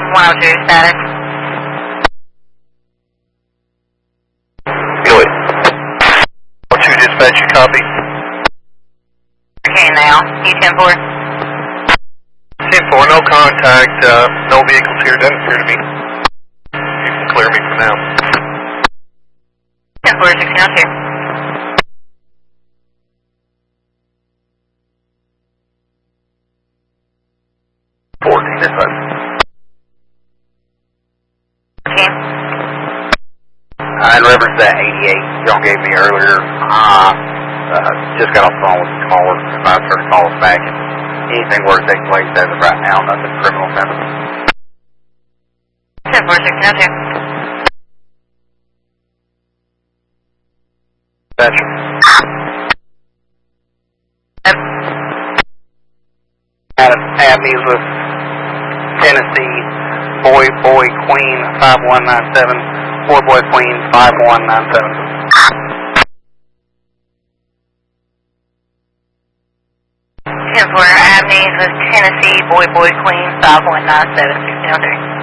102 status. Good. 2 dispatch, you copy? Okay, now. U-10-4. 10-4, no contact, no vehicles here, doesn't appear to be. You can clear me for now. 10-4, 1602. 14 dispatch. 14. In reference to that 88 y'all gave me earlier, just got off the phone with the caller, and I started to call us back, and anything were to take place as of right now, nothing criminal offensive. 10-4, 1602. Dispatch. Avenues with Tennessee, Boy Queen 5197, Boy Queen 5197. 10-4, Avenues with Tennessee, Boy Queen 5197, 1603.